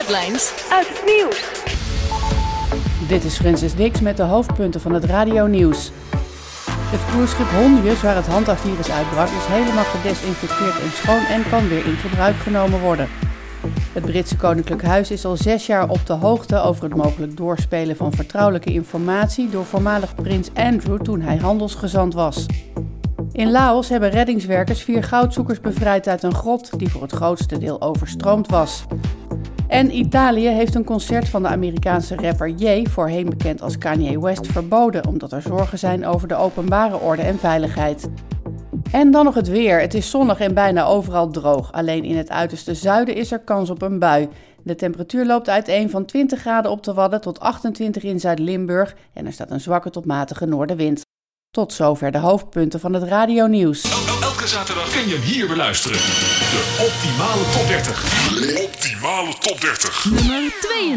headlines uit het nieuws. Dit is Francis Dix met de hoofdpunten van het radionieuws. Het cruiseschip Hondius, waar het Hanta-virus uitbrak, is helemaal gedesinfecteerd en schoon en kan weer in gebruik genomen worden. Het Britse Koninklijk Huis is al 6 jaar op de hoogte over het mogelijk doorspelen van vertrouwelijke informatie door voormalig prins Andrew toen hij handelsgezant was. In Laos hebben reddingswerkers 4 goudzoekers bevrijd uit een grot die voor het grootste deel overstroomd was. En Italië heeft een concert van de Amerikaanse rapper Ye, voorheen bekend als Kanye West, verboden omdat er zorgen zijn over de openbare orde en veiligheid. En dan nog het weer. Het is zonnig en bijna overal droog. Alleen in het uiterste zuiden is er kans op een bui. De temperatuur loopt uiteen van 20 graden op de Wadden tot 28 in Zuid-Limburg en er staat een zwakke tot matige noordenwind. Tot zover de hoofdpunten van het radionieuws. Elke zaterdag kun je hem hier beluisteren. De Optimale Top 30. Optimale Top 30. Nummer 32.